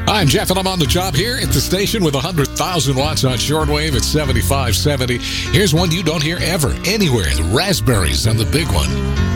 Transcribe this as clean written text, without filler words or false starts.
I'm Jeff, and I'm on the job here at the station with 100,000 watts on shortwave at 7570. Here's one you don't hear ever, anywhere. The Raspberries and the big one.